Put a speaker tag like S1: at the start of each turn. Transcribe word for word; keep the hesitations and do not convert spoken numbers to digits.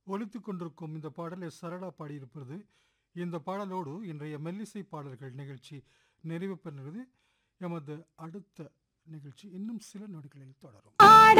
S1: ஒலித்து கொண்டிருக்கும் இந்த பாடலை சரளா பாடியிருப்பது. இந்த பாடலோடு இன்றைய மெல்லிசை பாடல்கள் நிகழ்ச்சி நிறைவு பெறுகிறது. எமது அடுத்த நிகழ்ச்சி இன்னும் சில நொடிகளில் தொடரும்.